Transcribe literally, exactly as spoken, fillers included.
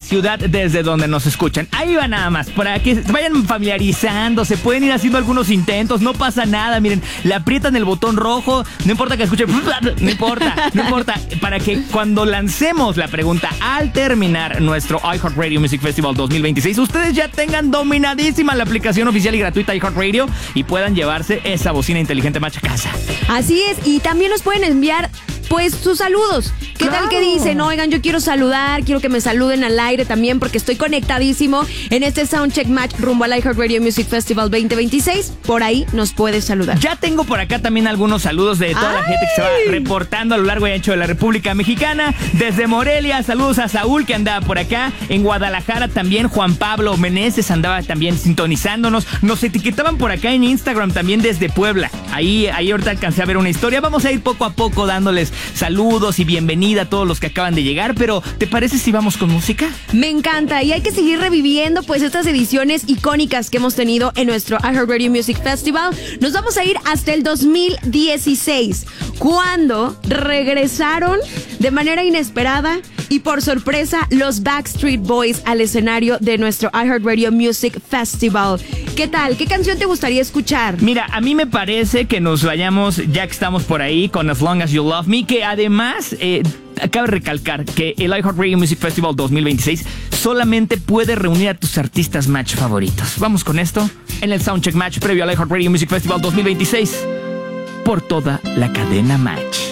ciudad desde donde nos escuchan. Ahí va nada más, para que vayan familiarizando, se pueden ir haciendo algunos intentos, no pasa nada, miren, le aprietan el botón rojo, no importa que escuchen, no importa, no importa, para que cuando lancemos la pregunta al terminar nuestro iHeartRadio Music Festival dos mil veintiséis, ustedes ya tengan dominadísima la aplicación oficial y gratuita iHeartRadio y puedan llevarse esa bocina inteligente Match a casa. Así es, y también nos pueden enviar pues sus saludos. ¿Qué claro. tal que dicen? Oigan, yo quiero saludar, quiero que me saluden al aire también porque estoy conectadísimo en este Soundcheck Match rumbo al iHeartRadio Music Festival veinte veintiséis. Por ahí nos puedes saludar. Ya tengo por acá también algunos saludos de toda ¡Ay! La gente que se va reportando a lo largo y ancho de la República Mexicana. Desde Morelia, saludos a Saúl que andaba por acá. En Guadalajara también Juan Pablo Meneses andaba también sintonizándonos. Nos etiquetaban por acá en Instagram también desde Puebla. Ahí, ahí ahorita alcancé a ver una historia. Vamos a ir poco a poco dándoles saludos y bienvenida a todos los que acaban de llegar, pero ¿te parece si vamos con música? Me encanta, y hay que seguir reviviendo pues estas ediciones icónicas que hemos tenido en nuestro iHeartRadio Music Festival. Nos vamos a ir hasta el dos mil dieciséis, cuando regresaron de manera inesperada y por sorpresa los Backstreet Boys al escenario de nuestro iHeartRadio Music Festival. ¿Qué tal? ¿Qué canción te gustaría escuchar? Mira, a mí me parece que nos vayamos, ya que estamos por ahí, con As Long As You Love Me, que además... Eh, Cabe recalcar que el iHeartRadio Music Festival dos mil veintiséis solamente puede reunir a tus artistas Match favoritos. Vamos con esto en el Soundcheck Match previo al iHeartRadio Music Festival dos mil veintiséis por toda la cadena Match.